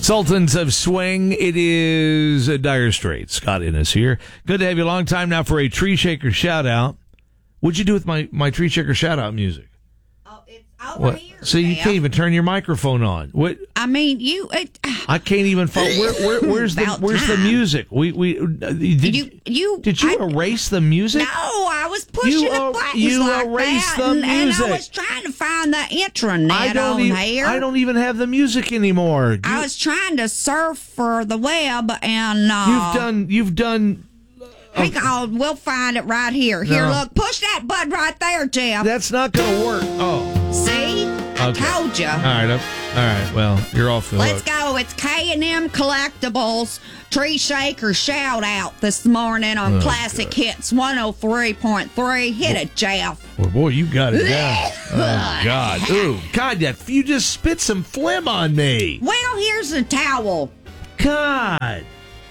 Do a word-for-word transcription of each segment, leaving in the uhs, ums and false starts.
Sultans of Swing. It is uh, Dire Straits. Scott Innes here. Good to have you. Long time now for a Tree Shaker shout out. What'd you do with my, my Tree Shaker shout out music? Oh, it's over What? here. So you Jeff. can't even turn your microphone on. What? I mean, you. It, I can't even follow. Where, where, where's the About Where's the time. music? We we uh, did you, you. did you I, erase the music? No, I was pushing You the er- buttons you like erased that, the and, and music. I was trying to find the intranet I don't on even. here. I don't even have the music anymore. You, I was trying to surf for the web, and uh, you've done. You've done. Hang on, we'll find it right here. Here, No. look, push that button right there, Jeff. That's not going to work. Oh. See, I Okay. told you. All right. Up. All right. Well, you're off the Let's hook. go. It's K and M Collectibles Tree Shaker shout out this morning on Oh, Classic God. Hits one oh three point three. Hit it, Jeff. Well, boy, you got it down. Oh, God. Ooh, God, that you just spit some phlegm on me. Well, here's a towel. God.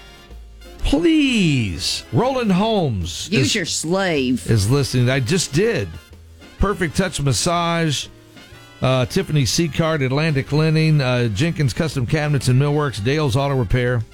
Please. Roland Holmes Use is, your sleeve. is listening. I just did. Perfect Touch Massage, uh, Tiffany Seacard, Atlantic Lending, uh, Jenkins Custom Cabinets and Millworks, Dale's Auto Repair,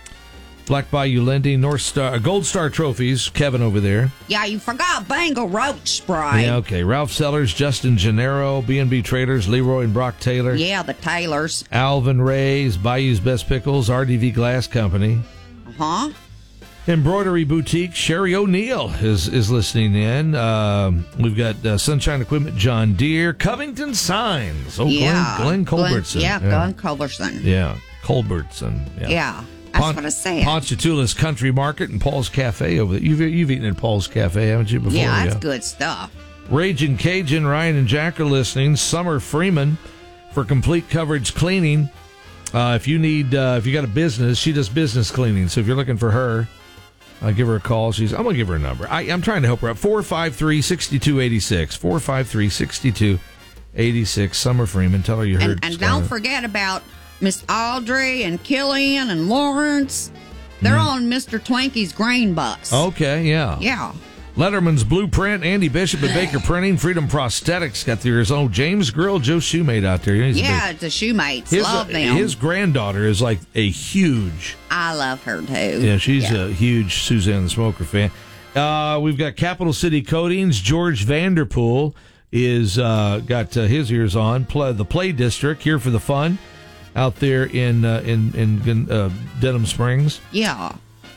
Black Bayou Lending, North Star, uh, Gold Star Trophies, Kevin over there. Yeah, you forgot Bengal Roach Spray. Yeah, okay. Ralph Sellers, Justin Gennaro, B and B Traders, Leroy and Brock Taylor. Yeah, the Taylors. Alvin Ray's, Bayou's Best Pickles, R D V Glass Company. Huh? Embroidery Boutique, Sherry O'Neill is is listening in. Um, we've got uh, Sunshine Equipment, John Deere, Covington Signs. Oh, Yeah. Glenn, Glenn Culbertson. yeah, Glenn Culbertson. Yeah, Culbertson. Yeah. Yeah, that's Pon- what I said. Ponchatoula's Country Market and Paul's Cafe over there. You've, you've eaten at Paul's Cafe, haven't you, before? yeah, that's good stuff. Raging Cajun, Ryan and Jack are listening. Summer Freeman for complete coverage cleaning. Uh, if you need, uh, if you got a business, she does business cleaning. So if you're looking for her, uh, give her a call. She's. I'm gonna give her a number. I, I'm trying to help her out. four five three, six two eight six. four five three, six two eight six. Summer Freeman. Tell her you heard. And, and Scott. don't forget about Miss Audrey and Killian and Lawrence. They're on Mister Twinkie's grain bus. Okay. Yeah. Yeah. Letterman's Blueprint, Andy Bishop at Baker Printing, Freedom Prosthetics got their own. James Grill, Joe Shoemate out there. He's a Yeah, big- the shoemates. his, Love uh, them. his granddaughter is like a huge. I love her too. Yeah, she's Yeah. a huge Suzanne the Smoker fan. Uh, we've got Capital City Coatings. George Vanderpool is uh, got uh, his ears on. Play, the Play District here for the fun out there in uh, in in uh, Denham Springs. Yeah.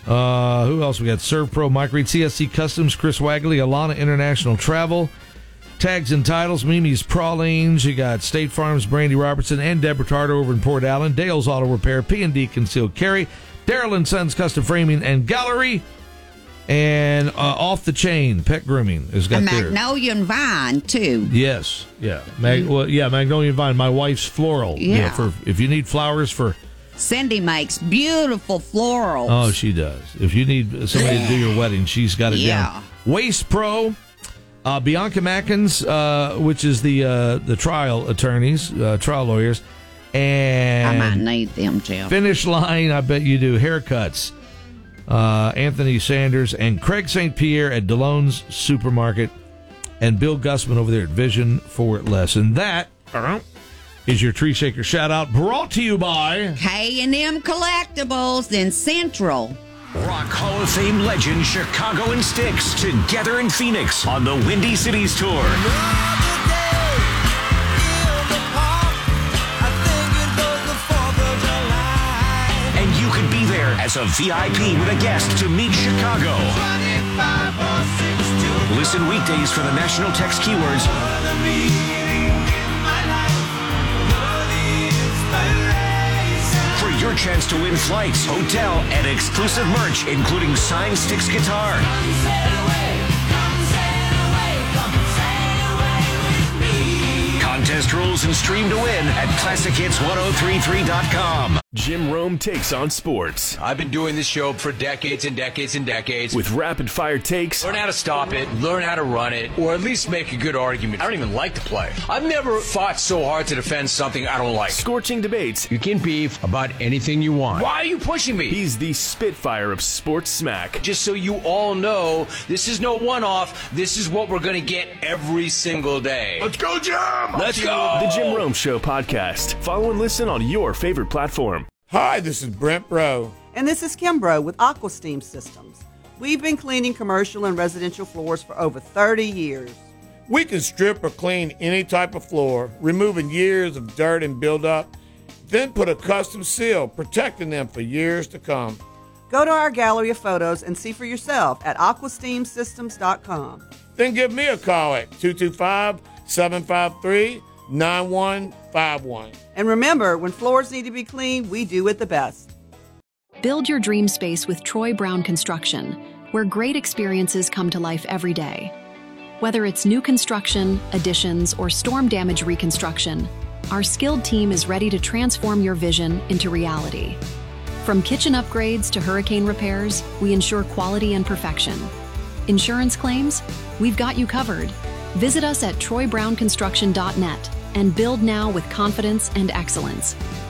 Uh, who else we got? Serve Pro, Mike Reed, C S C Customs, Chris Wagley, Alana International Travel, Tags and Titles, Mimi's Pralines. You got State Farm's Brandy Robertson and Deborah Tarter over in Port Allen, Dale's Auto Repair, P and D Concealed Carry, Darrell and Sons Custom Framing and Gallery, and uh, Off the Chain Pet Grooming has got And their. Magnolia and Vine too. Yes, yeah, Mag, well, yeah, Magnolia Vine, my wife's floral. Yeah. for if you need flowers for. Cindy makes beautiful florals. Oh, she does. If you need somebody to do your wedding, she's got it Yeah. down. Waste Pro, uh, Bianca Mackins, uh, which is the uh, the trial attorneys, uh, trial lawyers, and I might need them, Jeff. Finish Line. I bet you do haircuts. Uh, Anthony Sanders and Craig Saint Pierre at DeLone's Supermarket, and Bill Gussman over there at Vision Fort Less. And that uh, is your Tree Shaker shout out, brought to you by K and M Collectibles in Central. Rock Hall of Fame legend Chicago and Styx together in Phoenix on the Windy Cities Tour. And you could be there as a V I P with a guest to meet Chicago. Listen weekdays for the national text keywords for your chance to win flights, hotel, and exclusive merch, including signed Styx guitar. Contest rules and stream to win at classic hits ten thirty-three dot com. Jim Rome takes on sports I've been doing this show for decades and decades and decades. with rapid fire takes, Learn how to stop it, learn how to run it, or at least make a good argument. I don't even like to play. I've never fought so hard to defend something I don't like. scorching debates. You can beef about anything you want. Why are you pushing me? He's the Spitfire of sports smack. Just so you all know, this is no one-off. This is what we're going to get every single day. Let's go, Jim! Let's go! The Jim Rome Show podcast. Follow and listen on your favorite platform. Hi, this is Brent Bro. And this is Kim Bro with AquaSteam Systems. We've been cleaning commercial and residential floors for over thirty years. We can strip or clean any type of floor, removing years of dirt and buildup, then put a custom seal, protecting them for years to come. Go to our gallery of photos and see for yourself at aqua steam systems dot com. Then give me a call at two two five, seven five three, nine one five one. And remember, when floors need to be cleaned, we do it the best. Build your dream space with Troy Brown Construction, where great experiences come to life every day. Whether it's new construction, additions, or storm damage reconstruction, our skilled team is ready to transform your vision into reality. From kitchen upgrades to hurricane repairs, we ensure quality and perfection. Insurance claims? We've got you covered. Visit us at troy brown construction dot net and build now with confidence and excellence.